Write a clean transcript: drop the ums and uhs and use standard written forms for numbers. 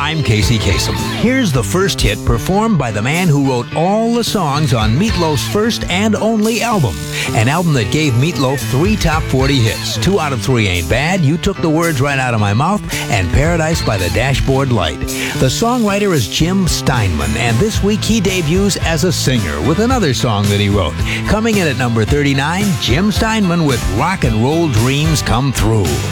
I'm Casey Kasem. Here's the first hit performed by the man who wrote all the songs on Meatloaf's first and only album. An album that gave Meatloaf 3 top 40 hits. 2 out of 3 Ain't Bad, You Took the Words Right Out of My Mouth, and Paradise by the Dashboard Light. The songwriter is Jim Steinman, and this week he debuts as a singer with another song that he wrote. Coming in at number 39, Jim Steinman with Rock and Roll Dreams Come Through.